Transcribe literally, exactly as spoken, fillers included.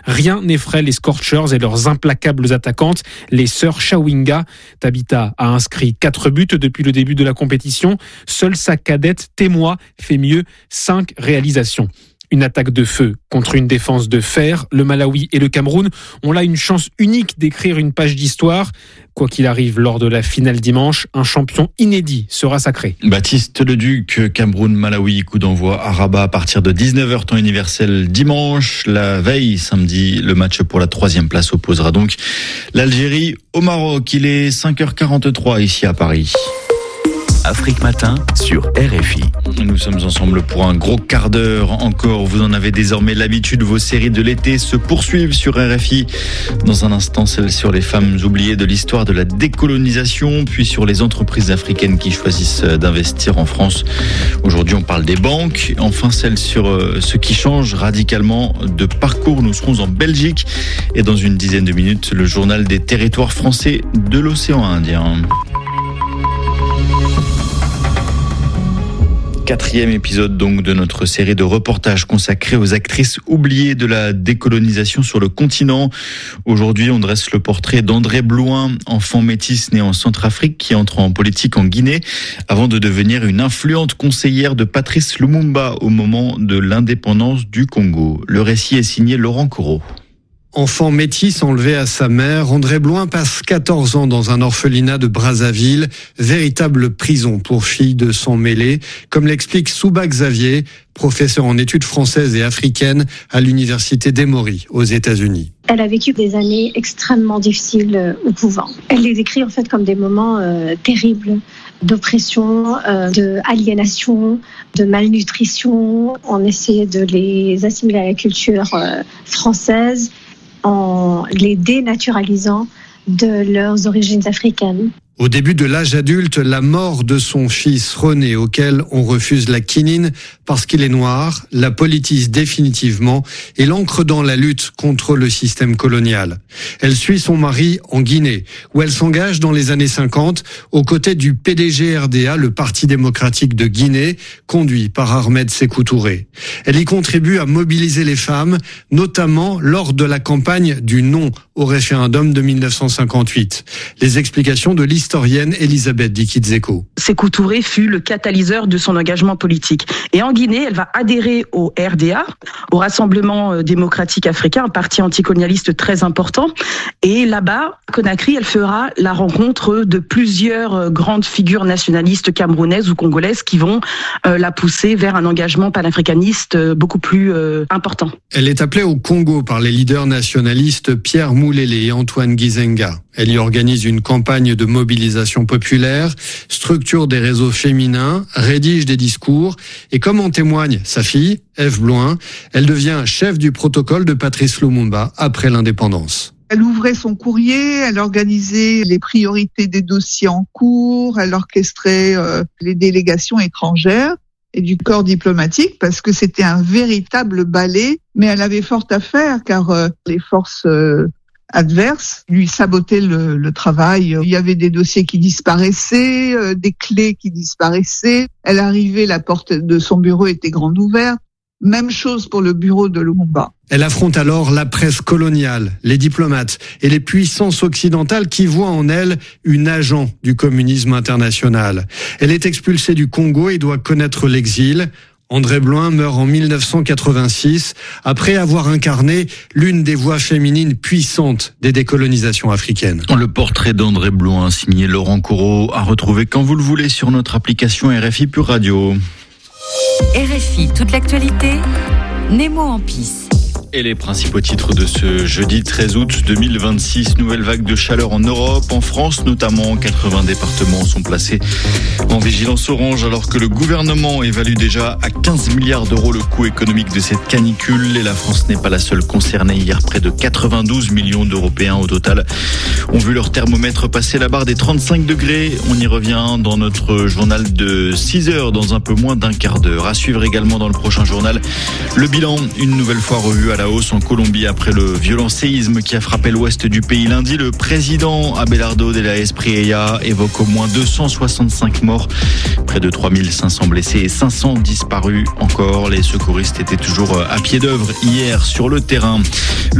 rien n'effraie les Scorchers et leurs implacables attaquantes, les sœurs Chawinga. Tabitha a inscrit quatre buts depuis le début de la compétition. Seule sa cadette Témoa fait mieux, cinq réalisations. Une attaque de feu contre une défense de fer. Le Malawi et le Cameroun ont là une chance unique d'écrire une page d'histoire. Quoi qu'il arrive lors de la finale dimanche, un champion inédit sera sacré. Baptiste Leduc, Cameroun-Malawi, coup d'envoi à Rabat à partir de dix-neuf heures temps universel dimanche. La veille, samedi, le match pour la troisième place opposera donc l'Algérie au Maroc. Il est cinq heures quarante-trois ici à Paris. Afrique Matin sur R F I. Nous sommes ensemble pour un gros quart d'heure encore. Vous en avez désormais l'habitude. Vos séries de l'été se poursuivent sur R F I. Dans un instant, celle sur les femmes oubliées de l'histoire de la décolonisation, puis sur les entreprises africaines qui choisissent d'investir en France. Aujourd'hui, on parle des banques. Enfin, celle sur ce qui change radicalement de parcours. Nous serons en Belgique. Et dans une dizaine de minutes, le journal des territoires français de l'océan Indien. Quatrième épisode donc de notre série de reportages consacrés aux actrices oubliées de la décolonisation sur le continent. Aujourd'hui, on dresse le portrait d'André Blouin, enfant métisse né en Centrafrique qui entre en politique en Guinée avant de devenir une influente conseillère de Patrice Lumumba au moment de l'indépendance du Congo. Le récit est signé Laurent Corot. Enfant métis enlevé à sa mère, André Blouin passe quatorze ans dans un orphelinat de Brazzaville, véritable prison pour filles de sang mêlé, comme l'explique Souba Xavier, professeur en études françaises et africaines à l'université d'Emory aux États-Unis. Elle a vécu des années extrêmement difficiles euh, au couvent. Elle les décrit en fait comme des moments euh, terribles d'oppression, euh, d'aliénation, de malnutrition. On essayait de les assimiler à la culture euh, française en les dénaturalisant de leurs origines africaines. Au début de l'âge adulte, la mort de son fils René, auquel on refuse la quinine parce qu'il est noir, la politise définitivement et l'ancre dans la lutte contre le système colonial. Elle suit son mari en Guinée, où elle s'engage dans les années cinquante aux côtés du P D G R D A, le Parti démocratique de Guinée, conduit par Ahmed Sékou Touré. Elle y contribue à mobiliser les femmes, notamment lors de la campagne du non au référendum de mille neuf cent cinquante-huit. Les explications de l'historienne Elisabeth Dikizeko. Sékou Touré fut le catalyseur de son engagement politique. Et en Guinée, elle va adhérer au R D A, au Rassemblement démocratique africain, un parti anticolonialiste très important. Et là-bas, à Conakry, elle fera la rencontre de plusieurs grandes figures nationalistes camerounaises ou congolaises qui vont euh, la pousser vers un engagement panafricaniste beaucoup plus euh, important. Elle est appelée au Congo par les leaders nationalistes Pierre Moulélé et Antoine Gizenga. Elle y organise une campagne de mobilisation populaire, structure des réseaux féminins, rédige des discours et comme en témoigne sa fille, Ève Blouin, elle devient chef du protocole de Patrice Lumumba après l'indépendance. Elle ouvrait son courrier, elle organisait les priorités des dossiers en cours, elle orchestrait euh, les délégations étrangères et du corps diplomatique parce que c'était un véritable ballet, mais elle avait fort à faire car euh, les forces euh, adverses lui sabotaient le, le travail. Il y avait des dossiers qui disparaissaient, euh, des clés qui disparaissaient. Elle arrivait, la porte de son bureau était grande ouverte. Même chose pour le bureau de Lumumba. Elle affronte alors la presse coloniale, les diplomates et les puissances occidentales qui voient en elle une agent du communisme international. Elle est expulsée du Congo et doit connaître l'exil. André Blouin meurt en mille neuf cent quatre-vingt-six après avoir incarné l'une des voix féminines puissantes des décolonisations africaines. Le portrait d'André Blouin signé Laurent Corot à retrouver quand vous le voulez sur notre application R F I Pure Radio. R F I, toute l'actualité, Nemo en pisse. Et les principaux titres de ce jeudi treize août deux mille vingt-six, nouvelle vague de chaleur en Europe, en France notamment, quatre-vingts départements sont placés en vigilance orange alors que le gouvernement évalue déjà à quinze milliards d'euros le coût économique de cette canicule et la France n'est pas la seule concernée. Hier, près de quatre-vingt-douze millions d'Européens au total ont vu leur thermomètre passer la barre des trente-cinq degrés. On y revient dans notre journal de six heures dans un peu moins d'un quart d'heure. À suivre également dans le prochain journal, le bilan, une nouvelle fois revu à la hausse en Colombie après le violent séisme qui a frappé l'ouest du pays lundi. Le président Abelardo de la Espriella évoque au moins deux cent soixante-cinq morts, près de trois mille cinq cents blessés et cinq cents disparus encore. Les secouristes étaient toujours à pied d'œuvre hier sur le terrain.